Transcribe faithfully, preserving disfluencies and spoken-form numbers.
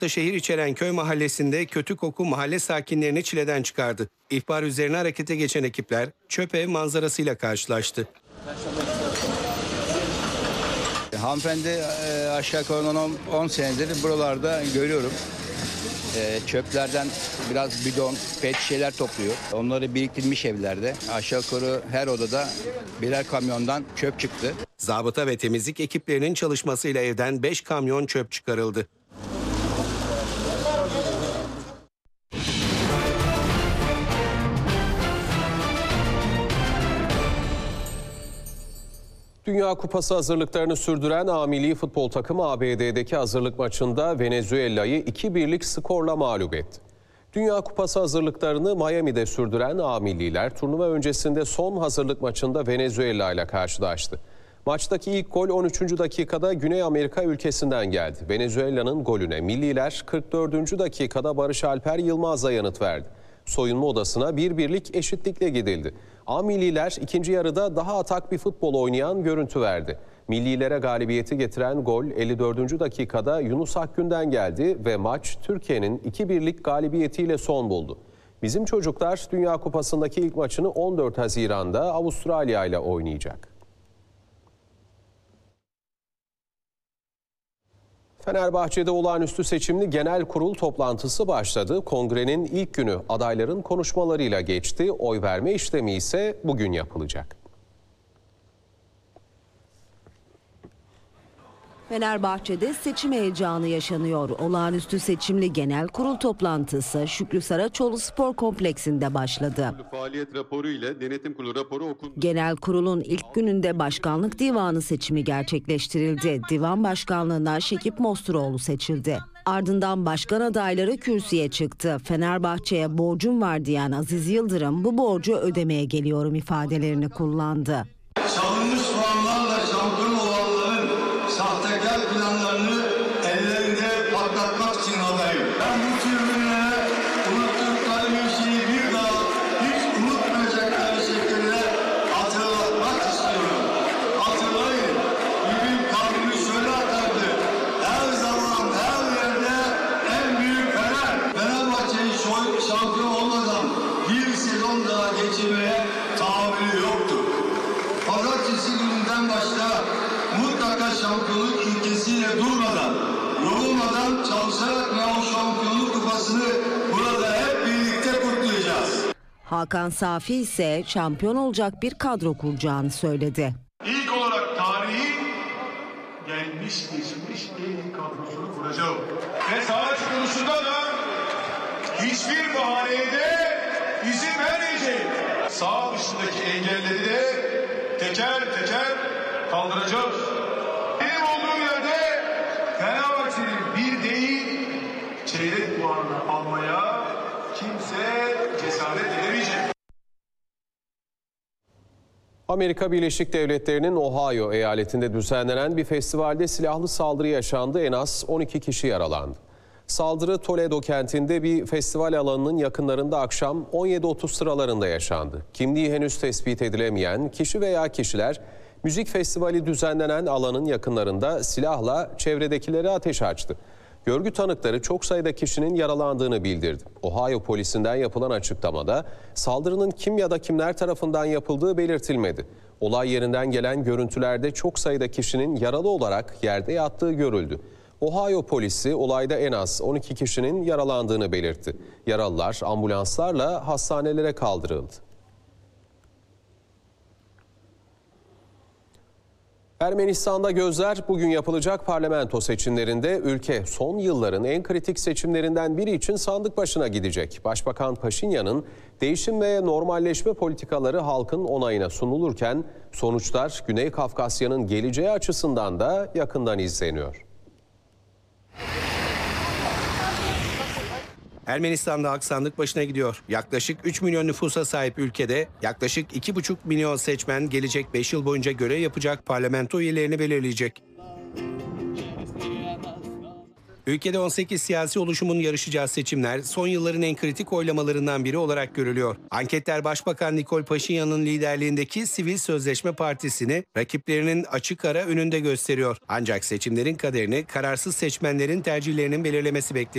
şehir içeren köy mahallesinde kötü koku mahalle sakinlerini çileden çıkardı. İhbar üzerine harekete geçen ekipler çöp ev manzarasıyla karşılaştı. Hanımefendi e, aşağı yukarı on senedir buralarda görüyorum. E, çöplerden biraz bidon, pet şişeler topluyor. Onları biriktirmiş evlerde. Aşağı yukarı her odada birer kamyondan çöp çıktı. Zabıta ve temizlik ekiplerinin çalışmasıyla evden beş kamyon çöp çıkarıldı. Dünya Kupası hazırlıklarını sürdüren A Milli Futbol takımı A B D'deki hazırlık maçında Venezuela'yı iki birlik skorla mağlup etti. Dünya Kupası hazırlıklarını Miami'de sürdüren A Milliler turnuva öncesinde son hazırlık maçında Venezuela ile karşılaştı. Maçtaki ilk gol on üçüncü dakikada Güney Amerika ülkesinden geldi. Venezuela'nın golüne milliler kırk dördüncü dakikada Barış Alper Yılmaz'la yanıt verdi. Soyunma odasına bir birlik eşitlikle gidildi. A Milliler ikinci yarıda daha atak bir futbol oynayan görüntü verdi. Millilere galibiyeti getiren gol elli dördüncü dakikada Yunus Akgün'den geldi ve maç Türkiye'nin iki birlik galibiyetiyle son buldu. Bizim çocuklar Dünya Kupası'ndaki ilk maçını on dört Haziran'da Avustralya ile oynayacak. Fenerbahçe'de olağanüstü seçimli genel kurul toplantısı başladı. Kongrenin ilk günü adayların konuşmalarıyla geçti. Oy verme işlemi ise bugün yapılacak. Fenerbahçe'de seçim heyecanı yaşanıyor. Olağanüstü seçimli genel kurul toplantısı Şükrü Saraçoğlu Spor Kompleksinde başladı. Faaliyet raporu ile denetim kurulu raporu okundu. Genel kurulun ilk gününde başkanlık divanı seçimi gerçekleştirildi. Divan başkanlığına Şekip Mosturoğlu seçildi. Ardından başkan adayları kürsüye çıktı. Fenerbahçe'ye borcum var diyen Aziz Yıldırım bu borcu ödemeye geliyorum ifadelerini kullandı. Çalınmış puanlarla şampiyon olanların sahtekar planlarını ellerinde patlatmak için adayım. Ben bu tribünlere unuttukları bir şeyi bir daha hiç unutmayacakları şekilde hatırlatmak istiyorum. Hatırlayın, bugün kalbimi şöyle atardı. Her zaman, her yerde en büyük Fener. Fenerbahçe'nin şampiyon olmadan bir sezon daha geçirmeye tahammülü yoktu. Pazartesi gününden başla mutlaka şampiyonluk ilkesiyle durmadan, yorulmadan çalışarak ve o şampiyonluk kupasını burada hep birlikte kutlayacağız. Hakan Safi ise şampiyon olacak bir kadro kuracağını söyledi. İlk olarak tarihin gelmiş geçmiş en iyi kadrosunu kuracağım. Ve sahaya çıkılışında da hiçbir bahaneye de izin vermeyeceğim. Sağ dışındaki engelleri de teker teker kaldıracağız. Benim olduğum yerde Fenerbahçe'nin bir değil çeyrek puanını almaya kimse cesaret edemeyecek. Amerika Birleşik Devletleri'nin Ohio eyaletinde düzenlenen bir festivalde silahlı saldırı yaşandı. En az on iki kişi yaralandı. Saldırı Toledo kentinde bir festival alanının yakınlarında akşam on yedi otuz sıralarında yaşandı. Kimliği henüz tespit edilemeyen kişi veya kişiler müzik festivali düzenlenen alanın yakınlarında silahla çevredekileri ateş açtı. Görgü tanıkları çok sayıda kişinin yaralandığını bildirdi. Ohio polisinden yapılan açıklamada saldırının kim ya da kimler tarafından yapıldığı belirtilmedi. Olay yerinden gelen görüntülerde çok sayıda kişinin yaralı olarak yerde yattığı görüldü. Ohio polisi olayda en az on iki kişinin yaralandığını belirtti. Yaralılar ambulanslarla hastanelere kaldırıldı. Ermenistan'da gözler bugün yapılacak parlamento seçimlerinde. Ülke son yılların en kritik seçimlerinden biri için sandık başına gidecek. Başbakan Paşinyan'ın değişim ve normalleşme politikaları halkın onayına sunulurken sonuçlar Güney Kafkasya'nın geleceği açısından da yakından izleniyor. Ermenistan'da halk sandık başına gidiyor. Yaklaşık üç milyon nüfusa sahip ülkede yaklaşık iki buçuk milyon seçmen gelecek beş yıl boyunca görev yapacak parlamento üyelerini belirleyecek. Ülkede on sekiz siyasi oluşumun yarışacağı seçimler son yılların en kritik oylamalarından biri olarak görülüyor. Anketler Başbakan Nikol Paşinyan'ın liderliğindeki Sivil Sözleşme Partisi'ni rakiplerinin açık ara önünde gösteriyor. Ancak seçimlerin kaderini kararsız seçmenlerin tercihlerinin belirlemesi bekleniyor.